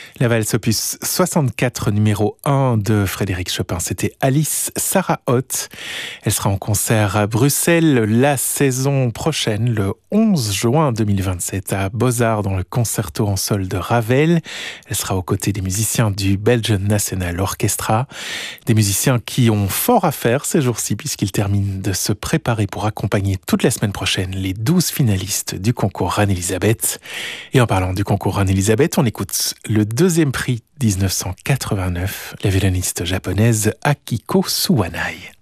La valse opus 64 numéro 1 de Frédéric Chopin, c'était Alice Sarah Ott. Elle sera en concert à Bruxelles la saison prochaine, le 11 juin 2027, à Beaux-Arts dans le concerto en sol de Ravel. Elle sera aux côtés des musiciens du Belgian National Orchestra, des musiciens qui ont fort à faire ces jours-ci puisqu'ils terminent de se préparer pour accompagner toute la semaine prochaine les 12 finalistes du concours Reine-Elisabeth. Et en parlant du concours Reine-Elisabeth, on écoute le deuxième prix 1989, la violoniste japonaise Akiko Suwanai.